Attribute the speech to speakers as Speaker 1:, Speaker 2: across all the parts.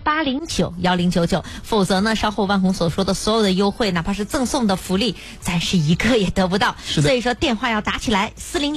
Speaker 1: 400-809-1099，否则呢，稍后万红所说的所有的优惠，哪怕是赠送的福利，暂时一个也得不到。所以说电话要打起来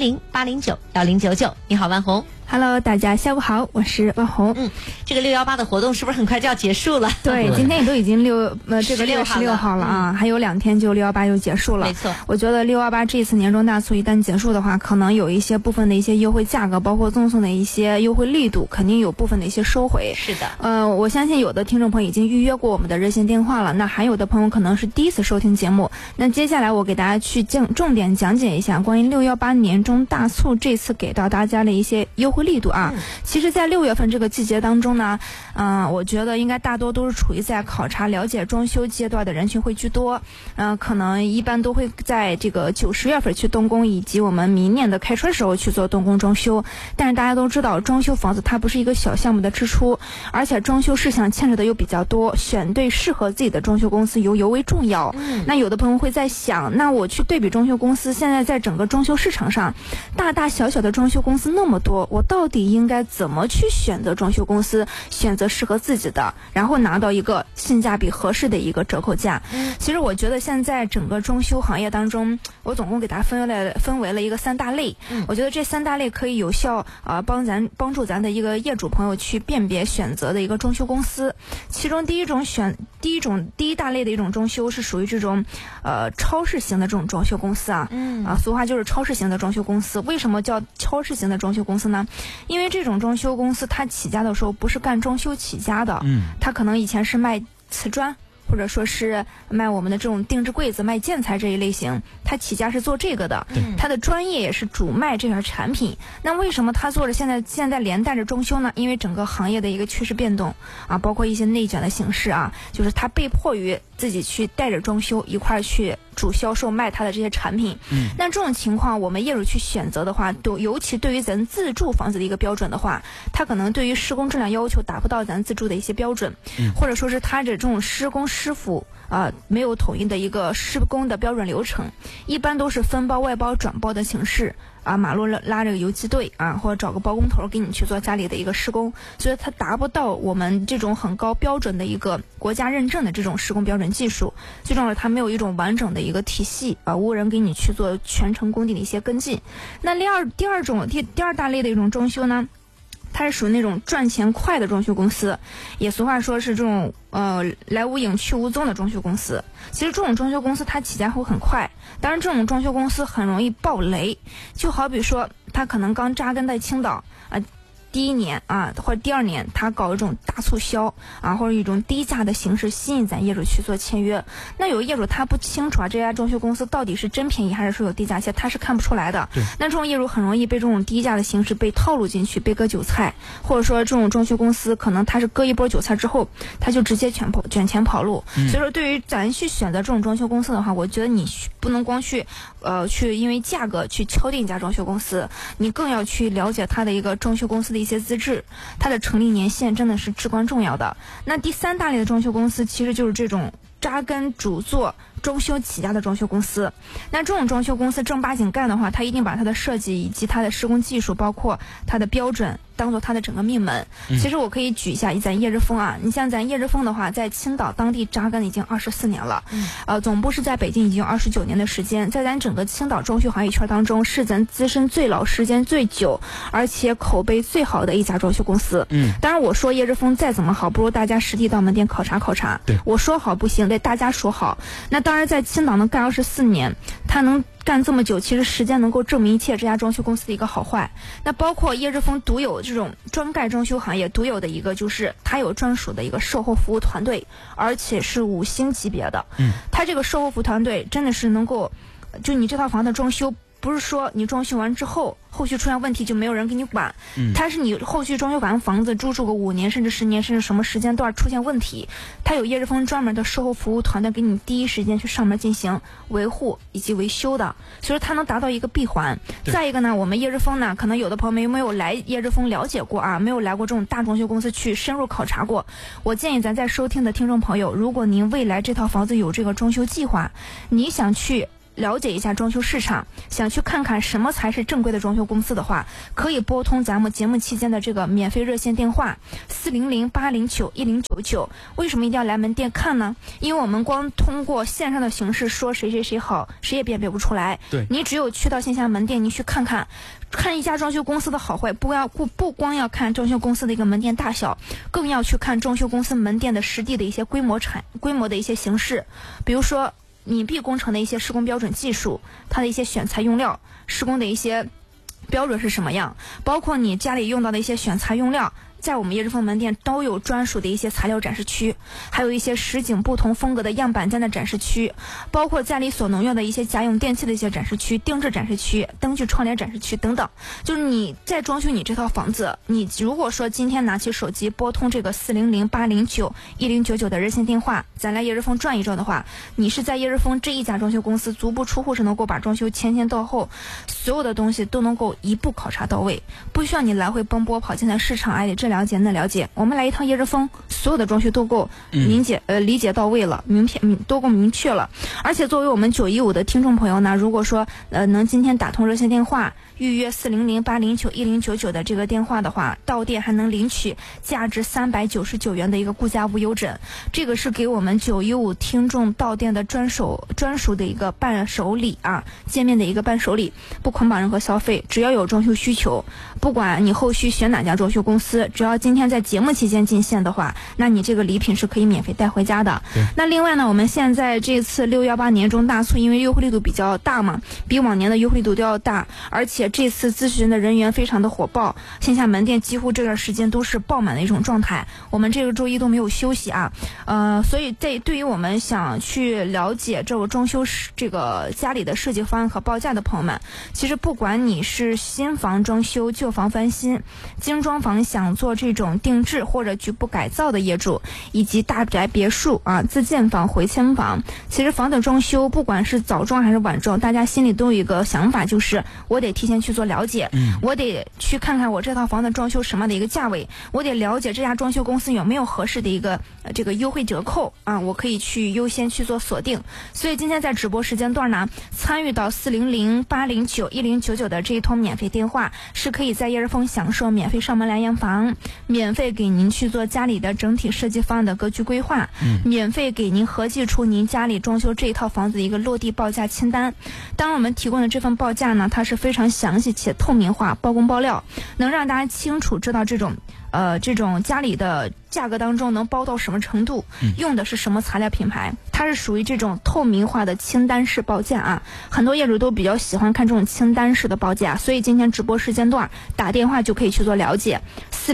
Speaker 1: ，400-809-1099。你好，万红。
Speaker 2: Hello， 大家下午好，我是万红。
Speaker 1: 这个618的活动是不是很快就要结束了？
Speaker 2: 对，今天也都已经这个6月16号了啊，还有2天就618就结束了。
Speaker 1: 没错，
Speaker 2: 我觉得618这次年终大促一旦结束的话，可能有一些部分的一些优惠价格，包括赠送的一些优惠力度，肯定有部分的一些收回。
Speaker 1: 是的，
Speaker 2: 我相信有的听众朋友已经预约过我们的热线电话了，那还有的朋友可能是第一次收听节目。那接下来我给大家去重点讲解一下关于618年终大促这次给到大家的一些优惠力度啊。其实在6月份这个季节当中呢，我觉得应该大多都是处于在考察了解装修阶段的人群会居多，可能一般都会在这个9、10月份去动工，以及我们明年的开春时候去做动工装修。但是大家都知道，装修房子它不是一个小项目的支出，而且装修事项牵扯的又比较多，选对适合自己的装修公司尤为重要。那有的朋友会在想，那我去对比装修公司，现在在整个装修市场上，大大小小的装修公司那么多，我到底应该怎么去选择装修公司，选择适合自己的，然后拿到一个性价比合适的一个折扣价。其实我觉得现在整个装修行业当中，我总共给它分为了一个3大类。我觉得这3大类可以有效帮助咱的一个业主朋友去辨别选择的一个装修公司。其中第一大类的一种装修是属于这种超市型的这种装修公司啊。俗话就是超市型的装修公司。为什么叫超市型的装修公司呢？因为这种装修公司它起家的时候不是干装修起家的，它可能以前是卖瓷砖，或者说是卖我们的这种定制柜子、卖建材这一类型，他起家是做这个的，他的专业也是主卖这项产品。那为什么他做着现在连带着装修呢？因为整个行业的一个趋势变动啊，包括一些内卷的形式啊，就是他被迫于自己去带着装修一块去主销售卖他的这些产品。那这种情况，我们业主去选择的话，尤其对于咱自住房子的一个标准的话，他可能对于施工质量要求达不到咱自住的一些标准，或者说是他这种施工师傅没有统一的一个施工的标准流程，一般都是分包、外包、转包的形式啊，马路拉这个游击队啊，或者找个包工头给你去做家里的一个施工，所以它达不到我们这种很高标准的一个国家认证的这种施工标准技术。最重要的，它没有一种完整的一个体系啊，无人给你去做全程工地的一些跟进。那第二大类的一种装修呢，它是属于那种赚钱快的装修公司，也俗话说是这种来无影去无踪的装修公司。其实这种装修公司它起家会很快，当然这种装修公司很容易爆雷，就好比说它可能刚扎根在青岛第一年啊，或者第2年，他搞一种大促销啊，或者一种低价的形式吸引咱业主去做签约。那有业主他不清楚这家装修公司到底是真便宜还是说有低价，他是看不出来的。那这种业主很容易被这种低价的形式被套路进去，被割韭菜，或者说这种装修公司可能他是割一波韭菜之后，他就直接卷钱跑路。所以说，对于咱去选择这种装修公司的话，我觉得你不能光去因为价格去敲定一家装修公司，你更要去了解他的一个装修公司的一些资质，它的成立年限真的是至关重要的。那第3大类的装修公司其实就是这种扎根主做装修起家的装修公司。那这种装修公司正八经干的话，它一定把它的设计以及它的施工技术，包括它的标准当做它的整个命门。其实我可以举一下咱叶之峰啊，你像咱叶之峰的话，在青岛当地扎根已经24年了，总部是在北京，已经有29年的时间，在咱整个青岛装修行业圈当中，是咱资深最老、时间最久，而且口碑最好的一家装修公司。当然我说叶之峰再怎么好，不如大家实地到门店考察考察。我说好不行，得大家说好。那当然，在青岛能干24年，他能干这么久，其实时间能够证明一切这家装修公司的一个好坏。那包括叶之峰独有这种专盖装修行业独有的一个，就是他有专属的一个售后服务团队，而且是5星级别的。他这个售后服务团队真的是能够，就你这套房子装修，不是说你装修完之后后续出现问题就没有人给你管，它是你后续装修完房子住个5年甚至10年甚至什么时间段出现问题，它有叶之峰专门的售后服务团队给你第一时间去上门进行维护以及维修的，所以它能达到一个闭环。再一个呢，我们叶之峰呢，可能有的朋友没有来叶之峰了解过啊，没有来过这种大装修公司去深入考察过，我建议咱在收听的听众朋友，如果您未来这套房子有这个装修计划，你想去了解一下装修市场，想去看看什么才是正规的装修公司的话，可以拨通咱们节目期间的这个免费热线电话400-809-1099。为什么一定要来门店看呢？因为我们光通过线上的形式说谁谁谁好，谁也辨别不出来。
Speaker 3: 对，
Speaker 2: 你只有去到线下门店，你去看看一家装修公司的好坏，不光要看装修公司的一个门店大小，更要去看装修公司门店的实地的一些规模的一些形式，比如说隐蔽工程的一些施工标准技术，它的一些选材用料，施工的一些标准是什么样，包括你家里用到的一些选材用料，在我们叶之峰门店都有专属的一些材料展示区，还有一些实景不同风格的样板间的展示区，包括家里所能用的一些家用电器的一些展示区、定制展示区、灯具窗帘展示区等等。就是你在装修你这套房子，你如果说今天拿起手机拨通这个400-809-1099的热线电话，咱来叶之峰转一转的话，你是在叶之峰这一家装修公司足不出户是能够把装修前到后所有的东西都能够一步考察到位，不需要你来回奔波跑进来市场，这了解那了解，我们来一趟叶之峰，所有的装修都够理解到位了，都够明确了。而且作为我们915的听众朋友呢，如果说能今天打通热线电话预约400-809-1099的这个电话的话，到店还能领取价值399元的一个顾家无忧枕，这个是给我们915听众到店的专属的一个伴手礼啊，见面的一个伴手礼，不捆绑任何消费，只要有装修需求，不管你后续选哪家装修公司，只要今天在节目期间进线的话，那你这个礼品是可以免费带回家的。那另外呢，我们现在这次618年中大促，因为优惠力度比较大嘛，比往年的优惠力度都要大，而且这次咨询的人员非常的火爆，线下门店几乎这段时间都是爆满的一种状态，我们这个周一都没有休息啊。所以对于我们想去了解这个装修这个家里的设计方案和报价的朋友们，其实不管你是新房装修、旧房翻新、精装房想做这种定制或者局部改造的业主，以及大宅别墅啊、自建房、回迁房，其实房的装修不管是早装还是晚装，大家心里都有一个想法，就是我得提前去做了解，我得去看看我这套房的装修什么的一个价位，我得了解这家装修公司有没有合适的一个这个优惠折扣啊，我可以去优先去做锁定。所以今天在直播时间段呢，参与到400-809-1099的这一通免费电话，是可以在叶之峰享受免费上门来验房，免费给您去做家里的整体设计方案的格局规划，免费给您合计出您家里装修这一套房子的一个落地报价清单。当然我们提供的这份报价呢，它是非常详细且透明化，包工包料，能让大家清楚知道这种家里的价格当中能包到什么程度，用的是什么材料品牌，它是属于这种透明化的清单式报价啊。很多业主都比较喜欢看这种清单式的报价，所以今天直播时间段打电话就可以去做了解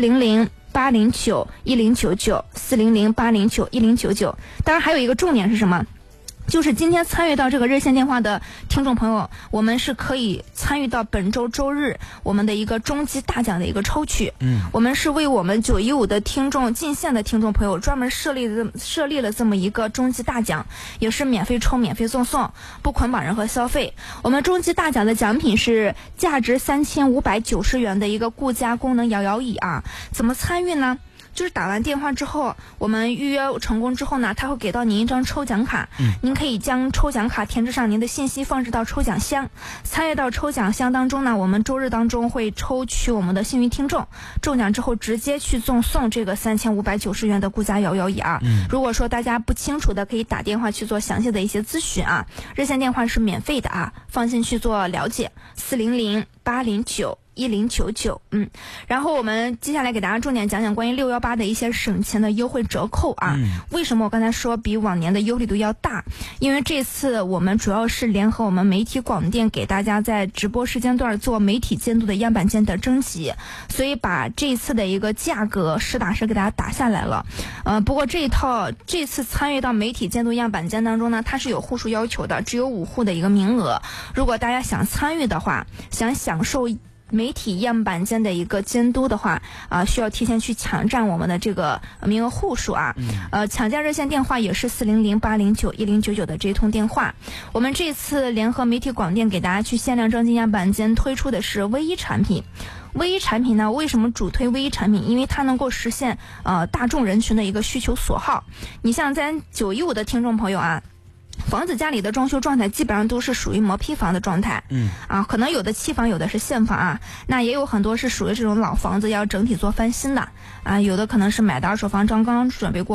Speaker 2: ，400-809-1099 400-809-1099。当然还有一个重点是什么？就是今天参与到这个热线电话的听众朋友，我们是可以参与到本周周日我们的一个中级大奖的一个抽取。我们是为我们915的听众进线的听众朋友专门设立了这么一个中级大奖，也是免费抽、免费赠送，不捆绑任何消费。我们中级大奖的奖品是价值3590元的一个顾家功能摇摇椅啊。怎么参与呢？就是打完电话之后，我们预约成功之后呢，他会给到您一张抽奖卡，您可以将抽奖卡填制上您的信息，放置到抽奖箱。参与到抽奖箱当中呢，我们周日当中会抽取我们的幸运听众，中奖之后直接去赠送这个3590元的顾家摇摇椅啊。如果说大家不清楚的，可以打电话去做详细的一些咨询啊，热线电话是免费的啊，放心去做了解，400-809-1099。然后我们接下来给大家重点讲讲关于618的一些省钱的优惠折扣啊。为什么我刚才说比往年的优惠力度要大？因为这次我们主要是联合我们媒体广电，给大家在直播时间段做媒体监督的样板间的征集，所以把这次的一个价格实打实给大家打下来了。不过这次参与到媒体监督样板间当中呢，它是有户数要求的，只有5户的一个名额。如果大家想参与的话，想享受媒体样板间的一个监督的话需要提前去抢占我们的这个名额户数啊。抢占热线电话也是400-809-1099的这通电话。我们这次联合媒体广电给大家去限量征集样板间推出的是唯一产品。唯一产品呢，为什么主推唯一产品？因为它能够实现大众人群的一个需求所好。你像咱915的听众朋友啊， 房子家里的装修状态基本上都是属于磨坯房的状态。可能有的期房，有的是现房啊，那也有很多是属于这种老房子要整体做翻新的啊，有的可能是买的二手房刚刚准备过